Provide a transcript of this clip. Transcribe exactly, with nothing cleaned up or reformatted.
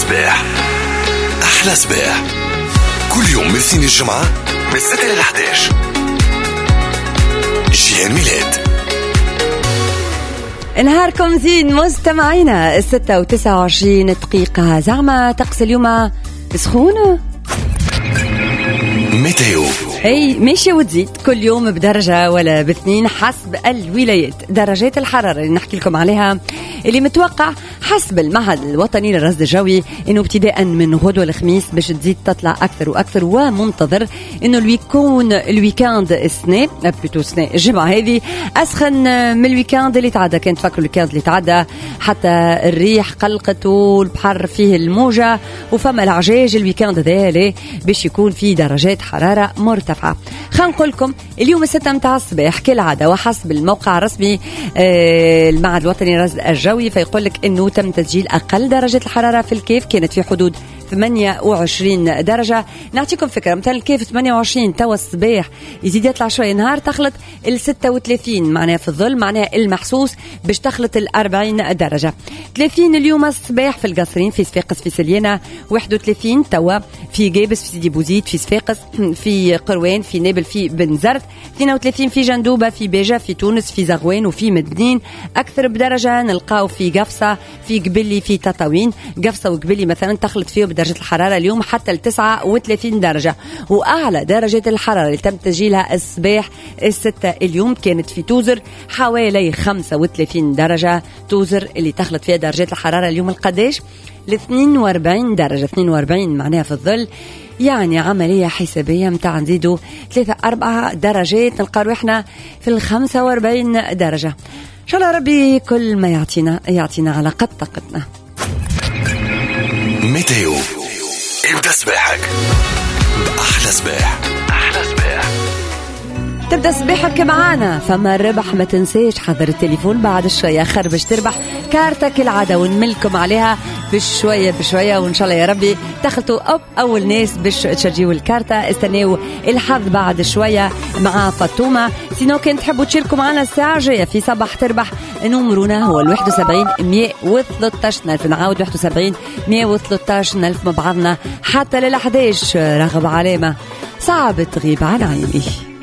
صباح أحلى صباح كل يوم من الاثنين الجمعة من الستة إلى الأحد عشر. جيهان ميلاد. نهاركم زين مستمعينا. الستة وتسعة وعشرين دقيقة. زعما طقس اليوم سخون ميتيو هي ماشي وتزيد كل يوم بدرجة ولا باثنين حسب الولايات. درجات الحرارة اللي نحكي لكم عليها اللي متوقع حسب المعهد الوطني للرصد الجوي انه ابتداء من غدوة الخميس باش تزيد تطلع اكثر واكثر، ومنتظر انه الويكون الويكاند السنة بلوتو سنة الجمعة هذه اسخن من الويكاند اللي تعدى. كانت فكروا الويكاند اللي تعدى حتى الريح قلقت والبحر فيه الموجة وفما العجاج. الويكاند هذا باش يكون فيه درجات حرارة مرتفعة. خلينا نقول لكم اليوم الستة متاع الصباح كالعادة وحسب الموقع الرسمي آه المعهد الوطني للرصد الجوي فيقول لك انه تم تسجيل اقل درجة الحرارة في الكيف، كانت في حدود ثمانية وعشرين درجة. نعطيكم فكرة، مثلا الكيف ثمانية وعشرين توا الصباح يزيد يطلع شوية نهار تخلط ال ستة وثلاثين، معناها في الظل معناها المحسوس باش تخلط ال أربعين درجة. ثلاثين اليوم الصباح في القصرين، في صفاقس، في سليانة. واحد وثلاثين توا في جابس، في سيدي بوزيد، في صفاقس، في قروان، في نابل، في بنزرت. اثنين وثلاثين في جندوبة، في بيجة، في تونس، في زغوان وفي مدنين. أكثر بدرجة نلقاو في قفصة، في قبلي، في تطاوين. قفصة وقبلي مثلا تخلط فيه بدرجة الحرارة اليوم حتى ل تسعة وثلاثين درجة. وأعلى درجة الحرارة اللي تم تسجيلها الصباح الستة اليوم كانت في توزر حوالي خمسة وثلاثين درجة. توزر اللي تخلط فيها درجات الحرارة اليوم القداش ل اثنين وأربعين درجة. اثنين وأربعين معناها في الظل، يعني عملية حسابية متاع نزيدوا ثلاثة أربعة درجات نلقى روحنا في الخمسة وأربعين درجة. إن شاء الله ربي كل ما يعطينا يعطينا على قد طاقتنا. ميتيو ابدأ صباحك بأحلى صباح. أحلى صباح تبدأ صباحك معانا. فما الربح ما تنساش حضر التليفون بعد شوية خير باش تربح كارتك العادة ونملكم عليها بشوية بشوية، وإن شاء الله يا ربي تخلطوا أب أول ناس باش تشجيوا الكارتة. استناو الحظ بعد شوية مع فاطمة. سينو كنت تحبوا تشاركوا معنا الساعة جاية في صباح تربح نمرنا هو الواحد وسبعين مية وثلاثة عشر. نعاود واحد وسبعين مية وثلاثة عشر ألف مع بعضنا حتى للأحداش. رغب علامة صعب تغيب عن عيني.